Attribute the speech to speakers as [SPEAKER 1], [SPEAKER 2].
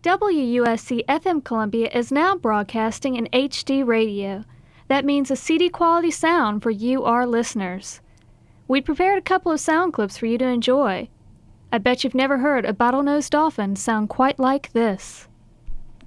[SPEAKER 1] WUSC FM Columbia is now broadcasting in HD radio. That means a CD quality sound for you, our listeners. We'd prepared a couple of sound clips for you to enjoy. I bet you've never heard a bottlenose dolphin sound quite like this.